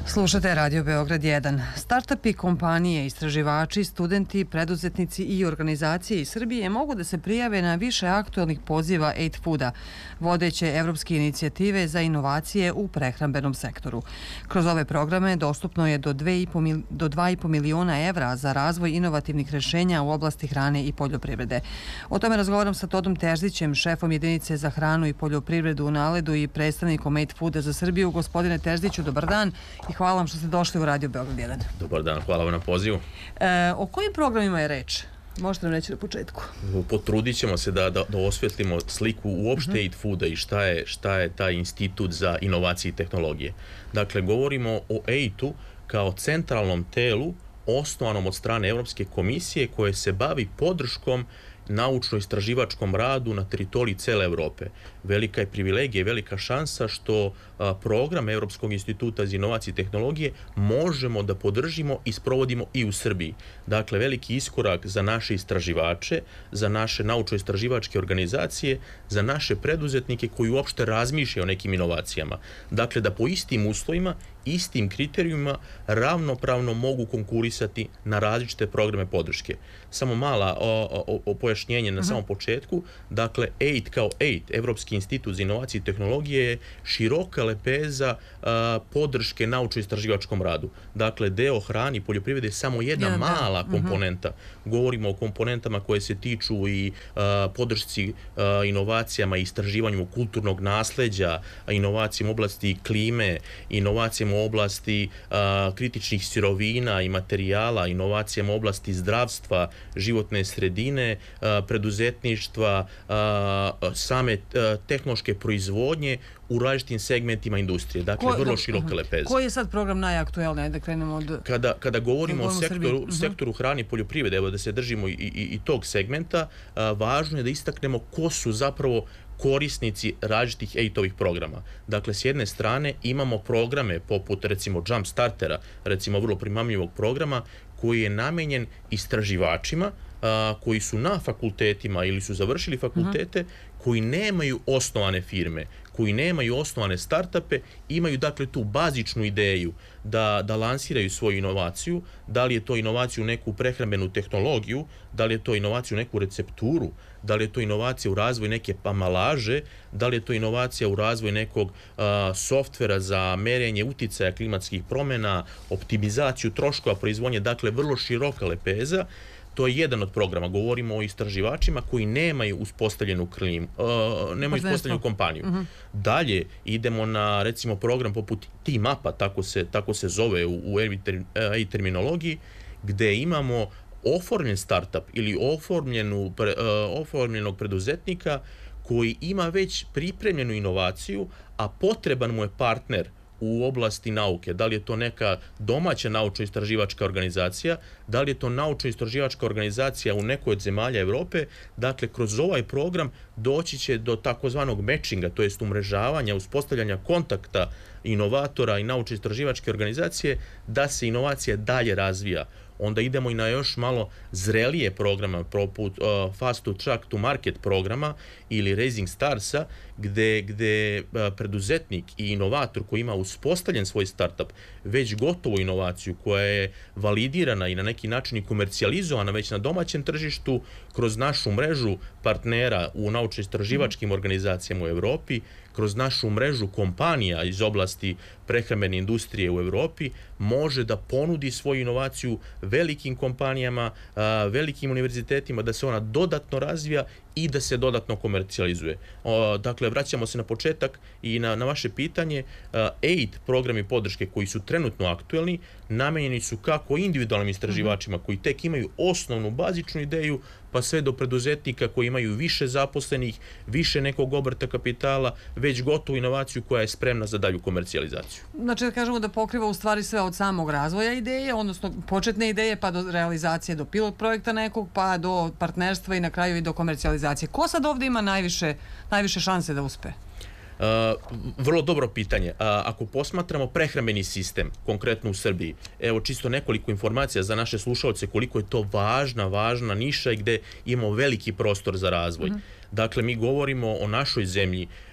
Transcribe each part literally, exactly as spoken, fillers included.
Slušate Radio Beograd jedan. Startupi, kompanije, istraživači, studenti, preduzetnici i organizacije iz Srbije mogu da se prijave na više aktuelnih poziva Ate Fooda, vodeće evropske inicijative za inovacije u prehrambenom sektoru. Kroz ove programe dostupno je do dva i po miliona evra za razvoj inovativnih rešenja u oblasti hrane i poljoprivrede. O tome razgovaram sa Todom Terzićem, šefom jedinice za hranu i poljoprivredu u Naledu i predstavnikom Ate Fooda za Srbiju. Gospodine Terziću, dobar dan i hvala vam što ste došli u Radio Beograd jedan. Dobar dan, hvala vam na pozivu. E, o kojim programima je reč? Možete nam reći na početku. Potrudit ćemo se da, da, da osvetlimo sliku uopšte uh-huh. Ate Fooda i šta je, šta je taj institut za inovacije i tehnologije. Dakle, govorimo o Ate-u kao centralnom telu osnovanom od strane Evropske komisije koje se bavi podrškom naučno-istraživačkom radu na teritoriji cele Evrope. Velika je privilegija i velika šansa što a, program Evropskog instituta za inovacije i tehnologije možemo da podržimo i sprovodimo i u Srbiji. Dakle, veliki iskorak za naše istraživače, za naše naučno-istraživačke organizacije, za naše preduzetnike koji uopšte razmišljaju o nekim inovacijama. Dakle, da po istim uslovima, istim kriterijuma ravnopravno mogu konkurisati na različite programe podrške. Samo mala o, o, o pojašnjenje na uh-huh. samom početku. Dakle, Ate kao Ate, Evropski institut za inovacije i tehnologije, je široka lepeza a, podrške naučno-istraživačkom radu. Dakle, deo hrani i poljoprivrede je samo jedna ja, mala da. komponenta. Uh-huh. Govorimo o komponentama koje se tiču i a, podršci a, inovacijama i istraživanju kulturnog nasleđa, inovacijama u oblasti klime, inovacijama u oblasti a, kritičnih sirovina i materijala, inovacijama u oblasti zdravstva, životne sredine, a, preduzetništva, a, same a, tehnološke proizvodnje u različitim segmentima industrije. Dakle, Ko, vrlo široka lepeza. Koji je sad program najaktuelniji? Da krenemo od... Kada, kada govorimo o sektoru, uh-huh. sektoru hrane i poljoprivrede, evo da se držimo i, i, i tog segmenta, a, važno je da istaknemo ko su zapravo korisnici različitih Ate-ovih programa. Dakle, s jedne strane imamo programe poput recimo Jump Startera, recimo vrlo primamljivog programa koji je namenjen istraživačima a, koji su na fakultetima ili su završili fakultete, uh-huh. koji nemaju osnovane firme, koji nemaju osnovane startupe, imaju dakle tu bazičnu ideju da, da lansiraju svoju inovaciju, da li je to inovaciju u neku prehrambenu tehnologiju, da li je to inovaciju u neku recepturu, da li je to inovacija u razvoju neke ambalaže, da li je to inovacija u razvoju nekog a, softvera za merenje uticaja klimatskih promjena, optimizaciju troškova proizvodnje, dakle vrlo široka lepeza. To je jedan od programa. Govorimo o istraživačima koji nemaju uspostavljenu klim, uh, nemaju uspostavljenu kompaniju. Uh-huh. Dalje idemo na recimo program poput Team-Upa, tako se, tako se zove u, u A I terminologiji, gde imamo oformljen startup ili oformljenu, pre, uh, oformljenog preduzetnika koji ima već pripremljenu inovaciju, a potreban mu je partner u oblasti nauke. Da li je to neka domaća naučno-istraživačka organizacija, da li je to naučno-istraživačka organizacija u nekoj od zemalja Evrope. Dakle, kroz ovaj program doći će do takozvanog matchinga, to jest umrežavanja, uspostavljanja kontakta inovatora i naučno-istraživačke organizacije da se inovacija dalje razvija. Onda idemo i na još malo zrelije programa, poput uh, Fast to Track to Market programa ili Raising Starsa, gde, gde uh, preduzetnik i inovator koji ima uspostavljen svoj startup, već gotovu inovaciju koja je validirana i na neki način i komercijalizovana već na domaćem tržištu kroz našu mrežu partnera u naučno-istraživačkim organizacijama u Evropi, kroz našu mrežu kompanija iz oblasti prehrambene industrije u Evropi, može da ponudi svoju inovaciju velikim kompanijama, velikim univerzitetima, da se ona dodatno razvija i da se dodatno komercijalizuje. Dakle, vraćamo se na početak i na, na vaše pitanje. Ate programi podrške koji su trenutno aktuelni, namenjeni su kako individualnim istraživačima koji tek imaju osnovnu bazičnu ideju, pa sve do preduzetnika koji imaju više zaposlenih, više nekog obrta kapitala, već gotovu inovaciju koja je spremna za dalju komercijalizaciju. Znači da kažemo da pokriva u stvari sve od samog razvoja ideje, odnosno početne ideje pa do realizacije, do pilot projekta nekog, pa do partnerstva i na kraju i do komercijalizacije. Ko sad ovdje ima najviše, najviše šanse da uspe? Uh, vrlo dobro pitanje. Uh, ako posmatramo prehrambeni sistem, konkretno u Srbiji, evo čisto nekoliko informacija za naše slušalce koliko je to važna, važna niša i gde imamo veliki prostor za razvoj. Mm-hmm. Dakle, mi govorimo o našoj zemlji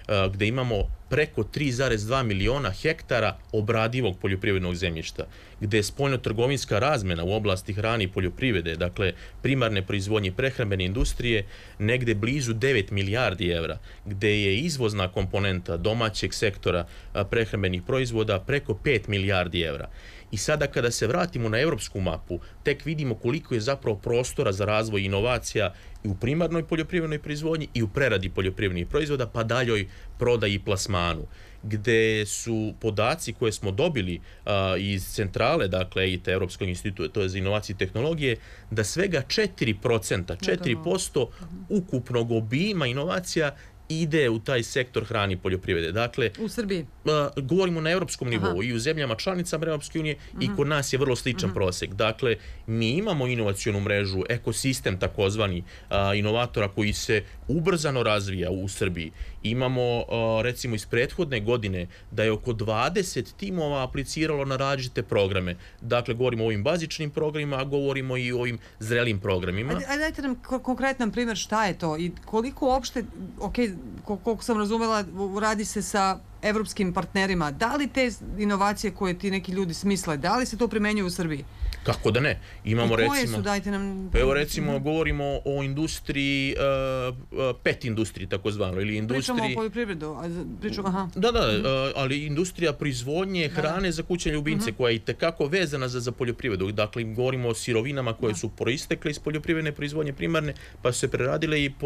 gde imamo preko tri zarez dva miliona hektara obradivog poljoprivrednog zemljišta, gde je spoljnotrgovinska razmena u oblasti hrane i poljoprivrede, dakle primarne proizvodnje prehrambene industrije, negde blizu devet milijardi evra, gde je izvozna komponenta domaćeg sektora prehrambenih proizvoda preko pet milijardi evra. I sada kada se vratimo na evropsku mapu, tek vidimo koliko je zapravo prostora za razvoj inovacija i u primarnoj poljoprivrednoj proizvodnji i u preradi poljoprivrednih proizvoda, pa daljoj prodaji i plasmanu, gde su podaci koje smo dobili a, iz centrale, dakle E I T, Evropskog instituta, to je za inovacije i tehnologije, da svega četiri procenta, četiri posto ukupnog obima inovacija ide u taj sektor hrane i poljoprivrede. Dakle, u Srbiji? Uh, govorimo na evropskom nivou. Aha. I u zemljama članicama Evropske unije uh-huh. i kod nas je vrlo sličan uh-huh. prosek. Dakle, mi imamo inovacionu mrežu, ekosistem takozvani uh, inovatora koji se ubrzano razvija u Srbiji. Imamo, uh, recimo, iz prethodne godine da je oko dvadeset timova apliciralo na različite programe. Dakle, govorimo o ovim bazičnim programima, a govorimo i o ovim zrelim programima. Ajde, ajde dajte nam konkretan primjer šta je to i koliko uopšte, ok, koliko sam razumela, radi se sa evropskim partnerima. Da li te inovacije koje ti neki ljudi smisle, da li se to primenjuje u Srbiji? Kako da ne? Imamo, koje recimo, su, dajte nam... Evo recimo, govorimo o industriji, uh, uh, pet industriji, takozvano, ili industriji... Pričamo o poljoprivredu, pričamo, aha. Da, da, uh, ali industrija proizvodnje hrane da. za kućne ljubimce, uh-huh. koja je i tekako vezana za, za poljoprivredu. Dakle, govorimo o sirovinama koje da. su proistekle iz poljoprivredne proizvodnje primarne, pa su se preradile i po